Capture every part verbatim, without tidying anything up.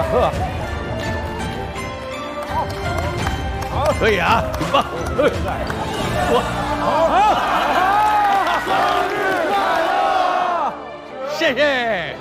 呵，好，可以啊，很棒。我好，生日快乐！谢谢。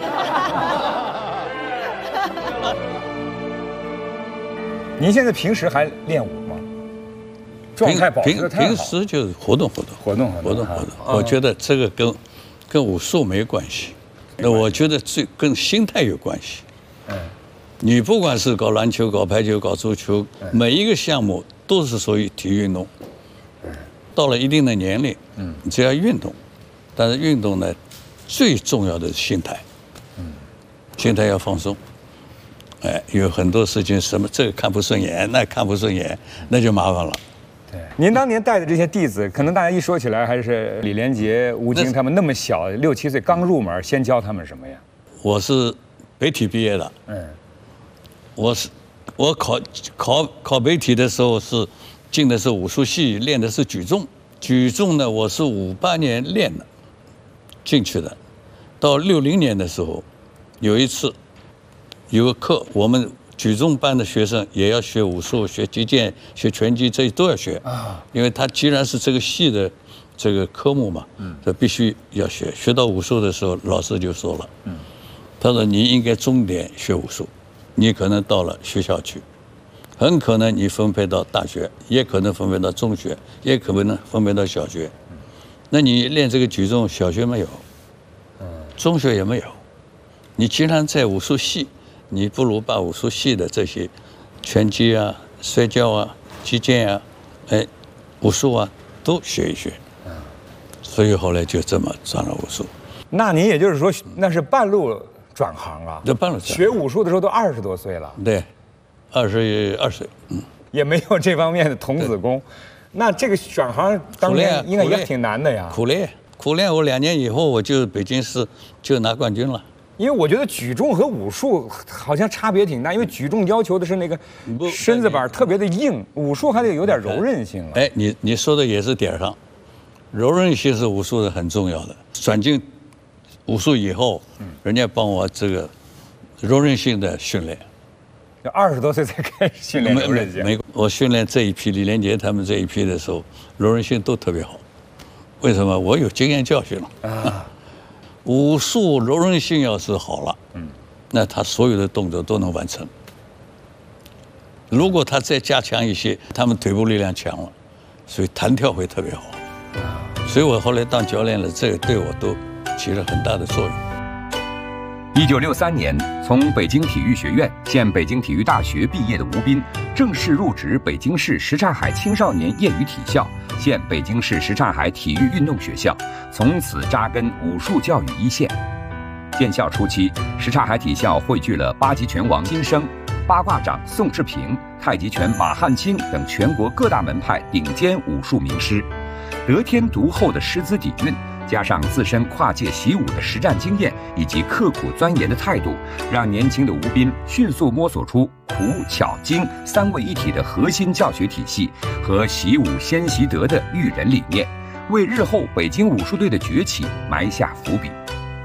您现在平时还练舞吗？状态保持得太好。 平时就是活动活动， 活动活动活动。我觉得这个跟跟武术没关系，那我觉得最跟心态有关系。嗯，你不管是搞篮球、搞排球、搞足球，每一个项目都是属于体育运动。到了一定的年龄，嗯，你只要运动，但是运动呢，最重要的是心态。嗯，心态要放松。哎，有很多事情，什么这个看不顺眼，那看不顺眼，那就麻烦了。 对，您当年带的这些弟子，可能大家一说起来，还是李连杰、吴京他们那么小，六七岁刚入门，先教他们什么呀？ 我是北体毕业的，嗯，我是我考考考北体的时候是进的是武术系，练的是举重。举重呢，我是五八年练的进去的，到六零年的时候，有一次。有个课，我们举重班的学生也要学武术、学击剑、学拳击，这些都要学啊。因为他既然是这个系的这个科目嘛，嗯，这必须要学。学到武术的时候，老师就说了，嗯，他说你应该重点学武术，你可能到了学校去，很可能你分配到大学，也可能分配到中学，也可能分配到小学。那你练这个举重，小学没有，嗯，中学也没有，你既然在武术系。你不如把武术系的这些拳击啊、摔跤啊、击剑啊、哎、武术啊都学一学。所以后来就这么转了武术。 那您也就是说，那是半路转行啊？ 这半路转。学武术的时候都二十多岁了。 对，二十二岁，嗯， 也没有这方面的童子功。那这个转行当年应该也挺难的呀。 苦练，苦练，我两年以后我就北京市就拿冠军了。 因为我觉得举重和武术好像差别挺大，因为举重要求的是那个身子板特别的硬，武术还得有点柔韧性。 哎，你你说的也是点上，柔韧性是武术的很重要的。转进武术以后，人家帮我这个柔韧性的训练， 就二十多岁才开始训练柔韧性。 没，我训练这一批李连杰他们这一批的时候，柔韧性都特别好。为什么？我有经验教训了啊。武术柔韧性要是好了，嗯，那他所有的动作都能完成。如果他再加强一些，他们腿部力量强了，所以弹跳会特别好。所以我后来当教练了，这个对我都起了很大的作用。 一九六三年，从北京体育学院（现北京体育大学）毕业的吴斌，正式入职北京市什刹海青少年业余体校（现北京市什刹海体育运动学校），从此扎根武术教育一线。建校初期，什刹海体校汇聚了八极拳王金生、八卦掌宋志平、太极拳马汉卿等全国各大门派顶尖武术名师，得天独厚的师资底蕴。加上自身跨界习武的实战经验以及刻苦钻研的态度，让年轻的吴斌迅速摸索出苦巧精三位一体的核心教学体系和习武先习德的育人理念，为日后北京武术队的崛起埋下伏笔。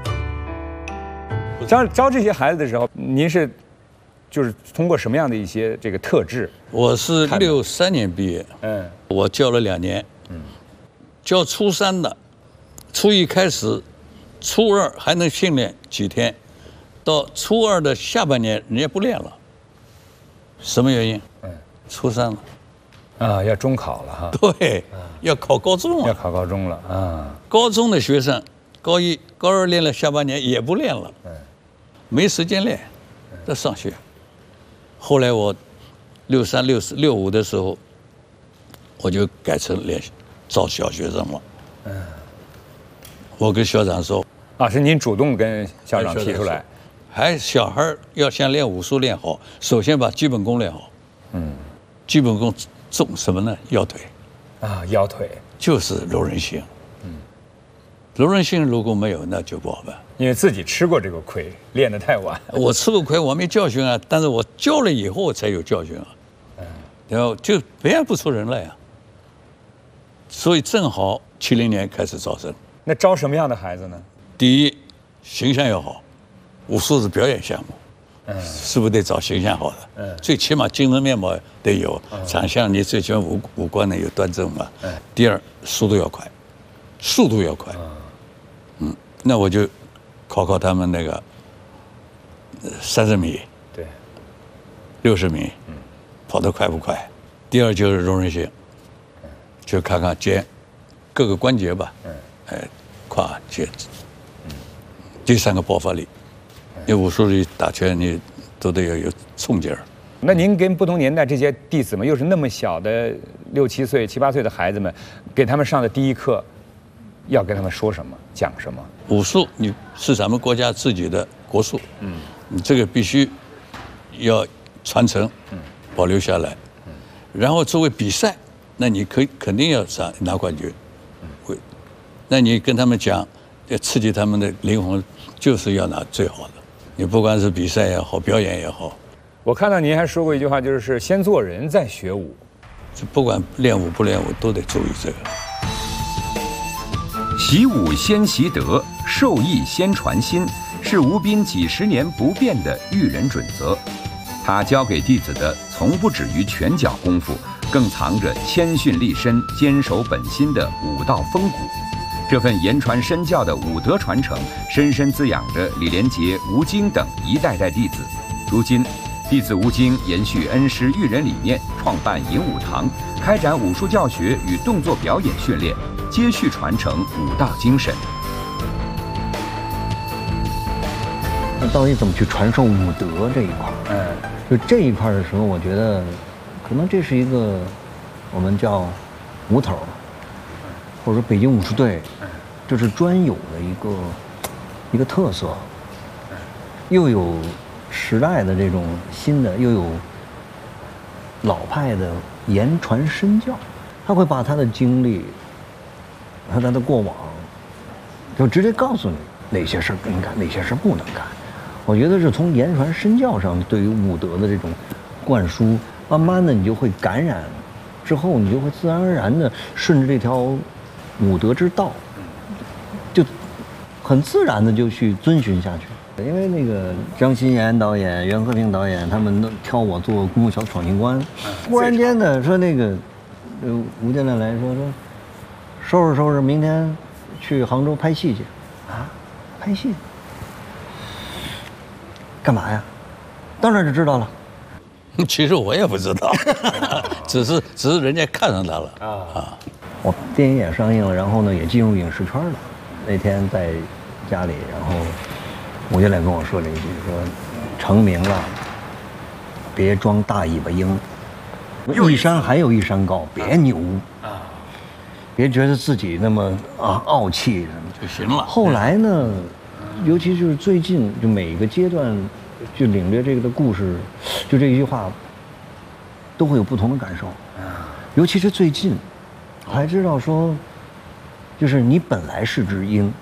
教教这些孩子的时候，您是就是通过什么样的一些这个特质？ 我是六三年毕业，嗯，我教了两年，嗯，教初三的。初一开始，初二还能训练几天，到初二的下半年人家不练了，什么原因？嗯，初三了， 啊，要中考了哈。 对，啊、要考高中了。 要考高中了啊。 高中的学生，高一、高二练了，下半年也不练了，嗯，没时间练，在上学。后来我六三、六四、六五的时候，我就改成练招小学生了，嗯。我跟校长说， 啊，是您主动跟校长提出来， 还小孩要想练武术练好，首先把基本功练好。嗯，基本功重什么呢？腰腿。 啊，腰腿就是柔韧性。嗯，柔韧性如果没有，那就不好办。 因为自己吃过这个亏，练得太晚。 我吃过亏，我没教训啊，但是我教了以后才有教训啊。嗯，然后就培养不出人来啊。所以正好七零年开始招生。 那招什么样的孩子呢？ 第一，形象要好，武术是表演项目， 是不是得找形象好的？嗯，最起码精神面貌得有，长相你最起码五五官呢有端正嘛。嗯，第二速度要快，速度要快。嗯，那我就考考他们那个三十米， 对， 六十米，嗯，跑得快不快？第二就是容忍性，就看看肩各个关节吧，嗯，哎，胯肩，嗯，第三个爆发力。因为武术里打拳，你都得要有冲劲儿。 那您跟不同年代这些弟子们，又是那么小的六七岁、七八岁的孩子们，给他们上的第一课，要跟他们说什么、讲什么？ 武术你是咱们国家自己的国术，嗯，你这个必须要传承，嗯，保留下来，嗯，然后作为比赛，那你可以肯定要拿拿冠军，嗯，会，那你跟他们讲，要刺激他们的灵魂，就是要拿最好的。你不管是比赛也好，表演也好， 我看到您还说过一句话，就是先做人再学武。 就不管练武不练武，都得注意这个。 习武先习德，授艺先传心，是吴斌几十年不变的育人准则。他教给弟子的，从不止于拳脚功夫，更藏着谦逊立身、坚守本心的武道风骨。这份言传身教的武德传承，深深滋养着李连杰、吴京等一代代弟子。如今，弟子吴京延续恩师育人理念，创办银武堂，开展武术教学与动作表演训练，接续传承武道精神。 那到底怎么去传授武德这一块？嗯，就这一块的时候，我觉得，可能这是一个我们叫武头，或者说北京武术队，这是专有的一个一个特色，又有时代的这种新的，又有老派的言传身教，他会把他的经历和他的过往，就直接告诉你哪些事能干，哪些事不能干。我觉得是从言传身教上对于武德的这种灌输，慢慢的你就会感染，之后你就会自然而然的顺着这条武德之道，就很自然的就去遵循下去。因为那个张鑫炎导演、袁和平导演他们都挑我做《功夫小闯情关》，忽然间的说那个，呃，吴教练来说说，收拾收拾，明天去杭州拍戏去，啊，拍戏，干嘛呀？当然就知道了。 其实我也不知道，只是只是人家看上他了啊啊。 我电影也上映了，然后呢也进入影视圈了。那天在家里，然后吴教练跟我说了一句，说成名了，别装大尾巴鹰，一山还有一山高，别牛啊，别觉得自己那么啊傲气就行了。 后来呢，尤其就是最近，就每个阶段，就领略这个的故事，就这一句话，都会有不同的感受。尤其是最近，还知道说，就是你本来是只鹰，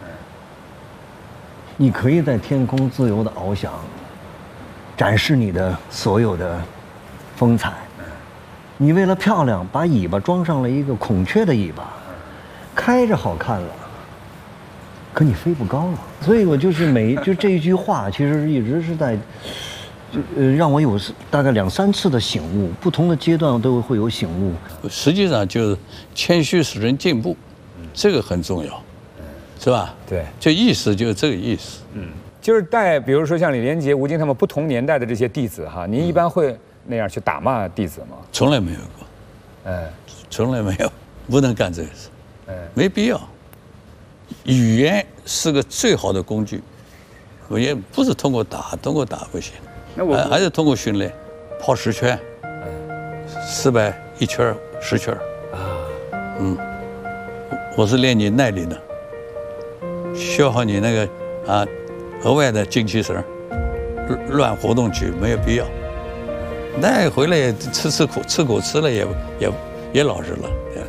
你可以在天空自由的翱翔，展示你的所有的风采。你为了漂亮，把尾巴装上了一个孔雀的尾巴，开着好看了，可你飞不高了。所以我就是每就这一句话，其实一直是在，呃，让我有大概两三次的醒悟，不同的阶段都会有醒悟。 实际上就是谦虚使人进步，这个很重要，是吧？ 对， 这意思就是这个意思。 嗯，就是带，比如说像李连杰、吴京他们不同年代的这些弟子哈，您一般会那样去打骂弟子吗？ 从来没有过， 哎， 从来没有，不能干这个事，哎，没必要。语言是个最好的工具，我也不是通过打，通过打不行，那我还是通过训练，跑十圈，四百一圈十圈啊，嗯，我是练你耐力的，消耗你那个啊额外的精气神，乱活动去没有必要。那回来也吃吃苦，吃苦吃了也也也老实了。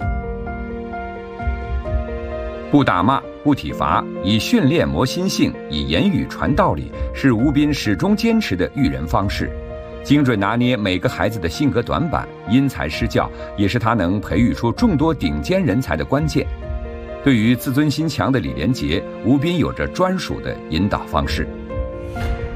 不打骂，不体罚，以训练磨心性，以言语传道理，是吴斌始终坚持的育人方式。精准拿捏每个孩子的性格短板，因材施教，也是他能培育出众多顶尖人才的关键。对于自尊心强的李连杰，吴斌有着专属的引导方式。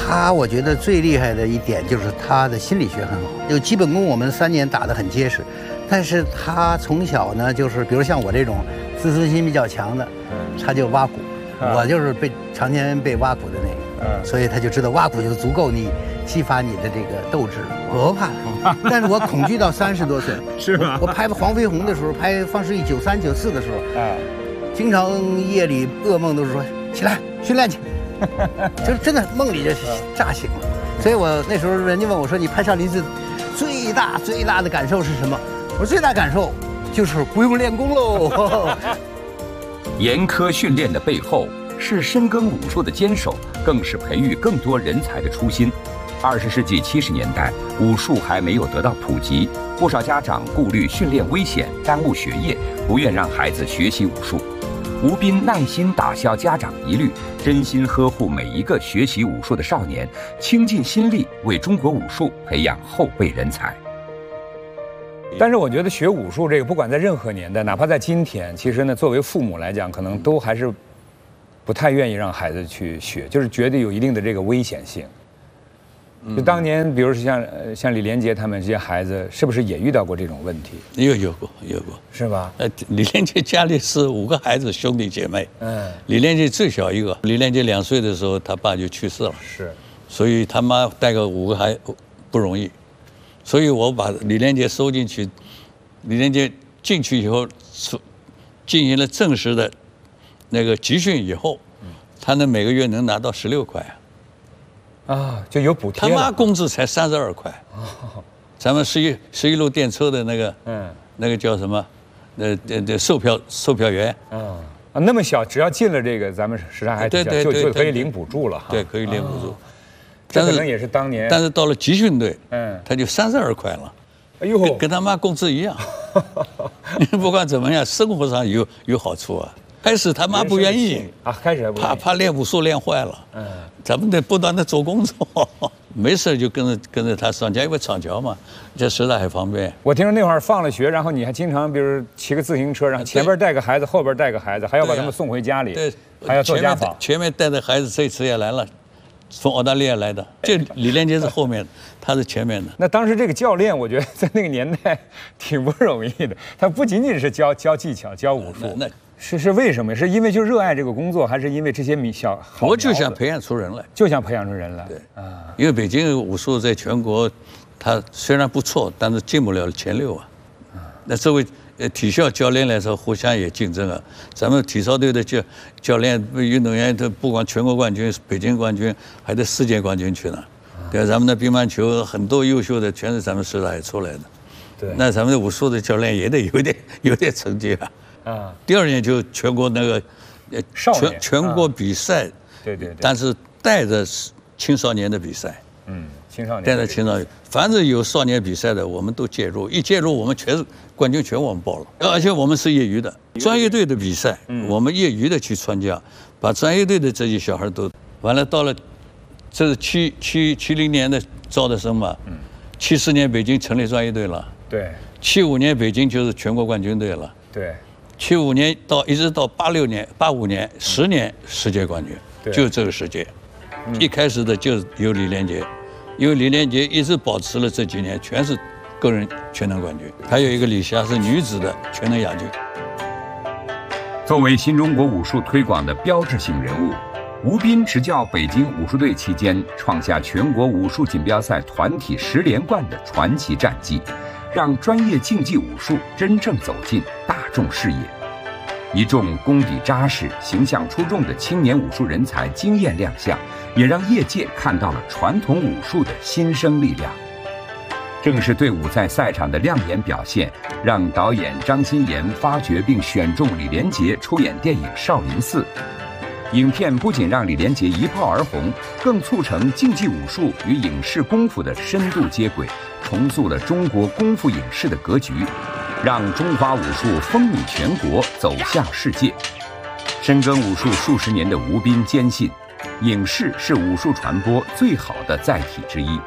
他我觉得最厉害的一点就是他的心理学很好。就基本功我们三年打得很结实，但是他从小呢，就是比如像我这种自尊心比较强的，他就挖苦，我就是被常年被挖苦的那个，所以他就知道挖苦就足够你激发你的这个斗志。我不怕，但是我恐惧到三十多岁， 是吗？ 我拍黄飞鸿的时候，拍方世玉九三九四的时候，啊，经常夜里噩梦都是说起来训练去。就是真的梦里就炸醒了，所以我那时候人家问我说：“你拍少林寺最大最大的感受是什么？”我说：“最大感受就是不用练功喽。” 严苛训练的背后是深耕武术的坚守，更是培育更多人才的初心。二十世纪七十年代，武术还没有得到普及，不少家长顾虑训练危险，耽误学业，不愿让孩子学习武术。吴斌耐心打消家长疑虑，真心呵护每一个学习武术的少年，倾尽心力为中国武术培养后备人才。 但是我觉得学武术这个，不管在任何年代，哪怕在今天，其实呢，作为父母来讲，可能都还是不太愿意让孩子去学，就是觉得有一定的这个危险性。就当年，比如说像像李连杰他们这些孩子，是不是也遇到过这种问题？ 有有过有过， 是吧？ 呃，李连杰家里是五个孩子，兄弟姐妹。嗯，李连杰最小一个。李连杰两岁的时候，他爸就去世了。 是， 所以他妈带个五个孩不容易，所以我把李连杰收进去。李连杰进去以后，进行了正式的那个集训以后，他能每个月能拿到十六块。 啊，就有补贴。 他妈工资才三十二块。哦，咱们十一十一路电车的那个，嗯，那个叫什么？呃，这这售票售票员。嗯， 啊，那么小，只要进了这个咱们什刹海体校，就就可以领补助了哈。 对，可以领补助。 这可能也是当年。 但是到了集训队，嗯，他就三十二块了。哎呦，跟他妈工资一样。不管怎么样，生活上有有好处啊。开始他妈不愿意啊，开始怕怕练武术练坏了，嗯，咱们得不断的做工作，没事就跟着跟着他上家，因为厂桥嘛，这实在很方便。 我听说那会儿放了学，然后你还经常比如骑个自行车，然后前边带个孩子，后边带个孩子，还要把他们送回家里， 对， 还要做家访。 前面带着孩子这次也来了，从澳大利亚来的，这李连杰是后面的，他是前面的。 那当时这个教练，我觉得在那个年代挺不容易的，他不仅仅是教教技巧、教武术。那是是为什么？是因为就热爱这个工作，还是因为这些米小？ 我就想培养出人来， 就想培养出人来。 对啊，因为北京武术在全国，它虽然不错，但是进不了前六啊。那作为呃体校教练来说，互相也竞争啊。咱们体操队的教教练、运动员，他不光全国冠军、北京冠军，还得世界冠军去呢。对，咱们的乒乓球很多优秀的，全是咱们什刹海出来的。对，那咱们的武术的教练也得有点有点成绩啊。啊，第二年就全国那个， 呃， 全全国比赛， 对对对， 但是带着青少年的比赛， 嗯，青少年带着青少年，凡是有少年比赛的，我们都介入，一介入我们全是冠军，全我们报了，而且我们是业余的，专业队的比赛，我们业余的去参加，把专业队的这些小孩都完了，到了，这是七七七零年的招的生嘛，嗯，七四年北京成立专业队了， 对， 七五年北京就是全国冠军队了， 对。 七五年到一直到八六年、八五年，十年世界冠军，就这个世界。一开始的就是有李连杰，因为李连杰一直保持了这几年全是个人全能冠军。还有一个李霞是女子的全能亚军。 作为新中国武术推广的标志性人物，吴斌执教北京武术队期间，创下全国武术锦标赛团体十连冠的传奇战绩。让专业竞技武术真正走进大众视野，一众功底扎实、形象出众的青年武术人才惊艳亮相，也让业界看到了传统武术的新生力量。正是队伍在赛场的亮眼表现，让导演张新妍发掘并选中李连杰出演电影《少林寺》。影片不仅让李连杰一炮而红，更促成竞技武术与影视功夫的深度接轨，重塑了中国功夫影视的格局，让中华武术风靡全国，走向世界。深耕武术数十年的吴斌坚信，影视是武术传播最好的载体之一。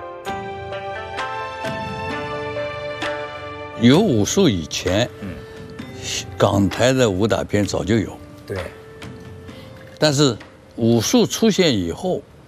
有武术以前，嗯，港台的武打片早就有， 对。 但是武术出现以后，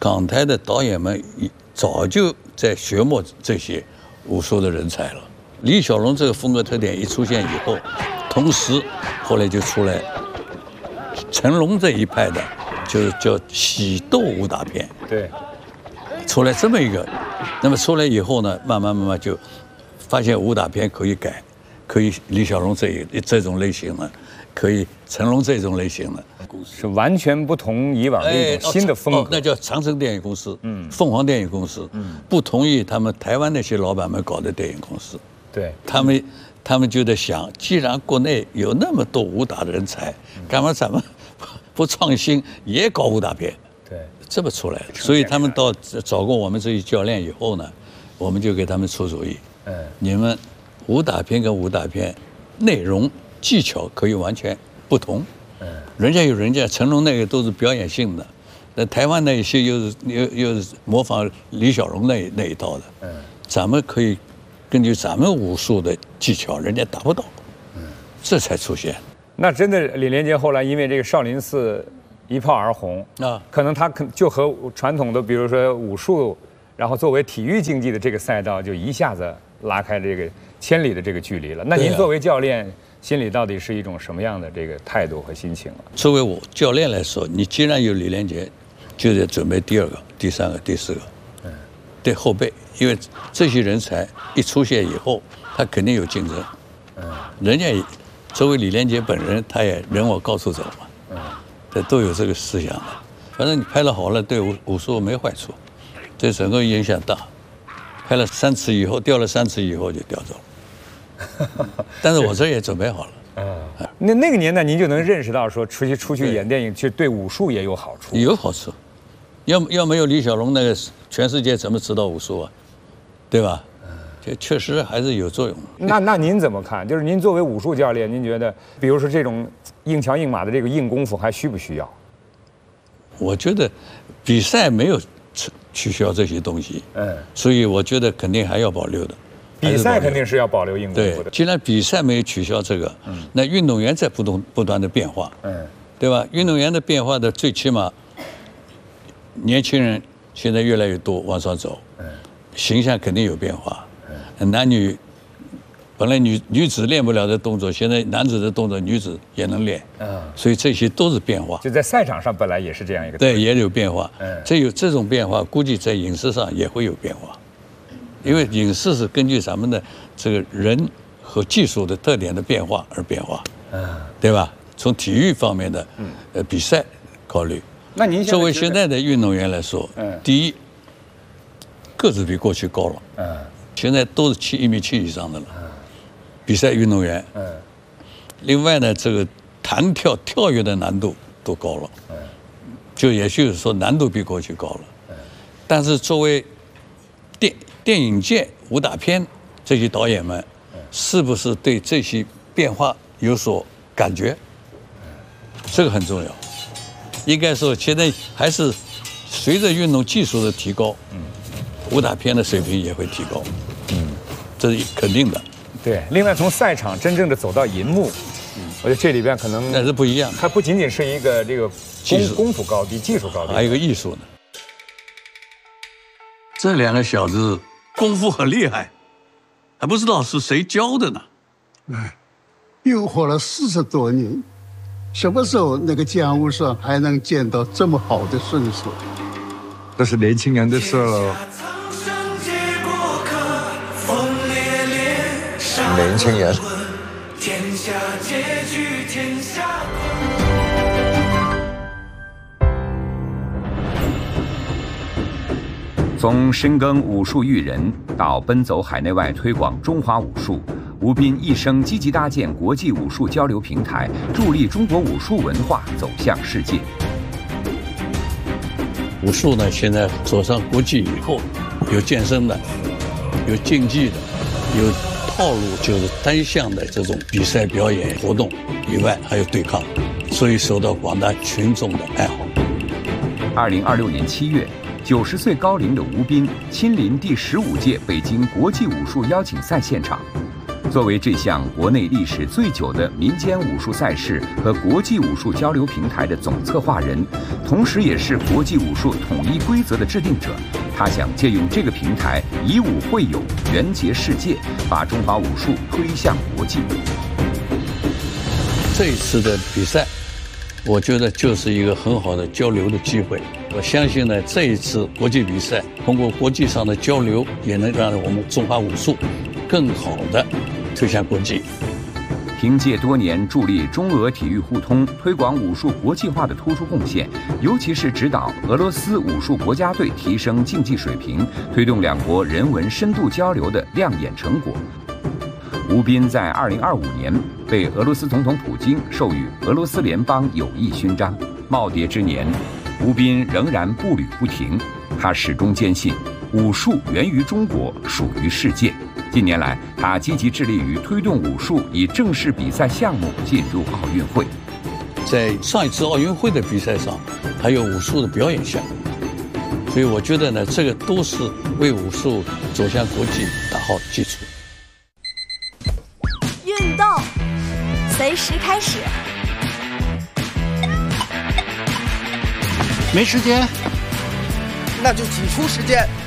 港台的导演们早就在学摸这些武术的人才了。李小龙这个风格特点一出现以后，同时后来就出来成龙这一派的，就是叫喜斗武打片。 对， 出来这么一个，那么出来以后呢，慢慢慢慢就发现武打片可以改，可以李小龙这一这种类型的，可以成龙这种类型的， 是完全不同以往的一种新的风格。 哎哦、那叫长城电影公司，嗯，凤凰电影公司，嗯，不同意他们台湾那些老板们搞的电影公司。 对， 他们他们就在想，既然国内有那么多武打的人才，干嘛咱们不创新也搞武打片？ 对， 这么出来的。所以他们到找过我们这些教练以后呢，我们就给他们出主意，嗯，你们武打片跟武打片内容技巧可以完全不同，嗯，人家有人家成龙那个都是表演性的，那台湾那些又是又又是模仿李小龙那那一套的，嗯，咱们可以根据咱们武术的技巧，人家达不到，嗯，这才出现。 那真的李连杰后来因为这个少林寺一炮而红啊，可能他可就和传统的比如说武术，然后作为体育竞技的这个赛道，就一下子拉开这个千里的这个距离了。那您作为教练，心里到底是一种什么样的这个态度和心情啊？ 作为我教练来说，你既然有李连杰，就得准备第二个、第三个、第四个，嗯，对后辈，因为这些人才一出现以后，他肯定有竞争，嗯，人家也作为李连杰本人，他也人往高处走嘛，嗯，这都有这个思想的。反正你拍了好了，对武武术没坏处，对整个影响大。拍了三次以后，掉了三次以后就掉走了。但是我这也准备好了。 嗯，那那个年代您就能认识到说，出去出去演电影，其实对武术也有好处。 有好处，要要没有李小龙那个，全世界怎么知道武术啊？对吧？这确实还是有作用。 那那您怎么看？就是您作为武术教练，您觉得，比如说这种硬桥硬马的这个硬功夫，还需不需要？ 我觉得比赛没有取消这些东西，嗯，所以我觉得肯定还要保留的。 比赛肯定是要保留硬功夫的。 对，既然比赛没有取消这个，嗯，那运动员在不断不断的变化，嗯，对吧？运动员的变化的最起码，年轻人现在越来越多往上走，嗯，形象肯定有变化，嗯，男女本来女女子练不了的动作，现在男子的动作女子也能练，嗯，所以这些都是变化。 就在赛场上本来也是这样一个。 对，也有变化，嗯，这有这种变化，估计在影视上也会有变化。因为影视是根据咱们的这个人和技术的特点的变化而变化，嗯，对吧？从体育方面的，呃，比赛考虑。 那您作为现在的运动员来说，嗯，第一，个子比过去高了，嗯，现在都是七一米七以上的了，嗯，比赛运动员，嗯，另外呢，这个弹跳跳跃的难度都高了，嗯，就也就是说难度比过去高了，嗯，但是作为电电影界武打片这些导演们，是不是对这些变化有所感觉？这个很重要。应该说，现在还是随着运动技术的提高，武打片的水平也会提高，嗯，这是肯定的。 对，另外从赛场真正的走到银幕，我觉得这里边可能那是不一样， 它不仅仅是一个这个功功夫高低、技术高低， 还有一个艺术呢。这两个小子功夫很厉害，还不知道是谁教的呢。 哎，又活了四十多年，什么时候那个江湖上还能见到这么好的身手？ 这是年轻人的事了。年轻人。 从深耕武术育人到奔走海内外推广中华武术，吴斌一生积极搭建国际武术交流平台，助力中国武术文化走向世界。 武术呢，现在走上国际以后，有健身的，有竞技的，有套路就是单项的这种比赛表演活动以外，还有对抗，所以受到广大群众的爱好。 二零二六年七月。九十岁高龄的吴斌亲临第十五届北京国际武术邀请赛现场， 作为这项国内历史最久的民间武术赛事和国际武术交流平台的总策划人，同时也是国际武术统一规则的制定者，他想借用这个平台以武会友，团结世界，把中华武术推向国际。 这一次的比赛，我觉得就是一个很好的交流的机会。我相信呢，这一次国际比赛通过国际上的交流，也能让我们中华武术更好的推向国际。 凭借多年助力中俄体育互通、推广武术国际化的突出贡献，尤其是指导俄罗斯武术国家队提升竞技水平、推动两国人文深度交流的亮眼成果，吴斌在二零二五年被俄罗斯总统普京授予俄罗斯联邦友谊勋章。耄耋之年，吴斌仍然步履不停，他始终坚信武术源于中国，属于世界。近年来，他积极致力于推动武术以正式比赛项目进入奥运会。 在上一次奥运会的比赛上，还有武术的表演项目，所以我觉得呢，这个都是为武术走向国际打好基础。 运动随时开始。 没时间， 那就挤出时间。